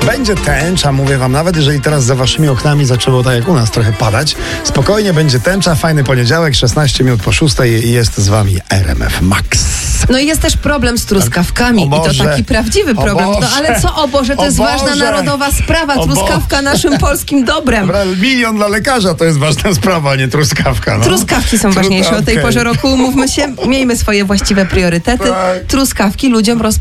Będzie tęcza, mówię wam, nawet jeżeli teraz za waszymi oknami zaczęło tak jak u nas trochę padać. Spokojnie będzie tęcza, fajny poniedziałek, 16 minut po 6 i jest z wami RMF Max. No i jest też problem z truskawkami. O I to Boże. taki prawdziwy problem. O No Boże. ale co, o Boże, to O jest ważna Boże. narodowa sprawa. O Truskawka naszym polskim dobrem. Dobra, 1 milion dla lekarza to jest ważna sprawa, a nie truskawka. No. Truskawki są ważniejsze. O tej Okej. porze roku umówmy się, miejmy swoje właściwe priorytety. Tak. Truskawki ludziom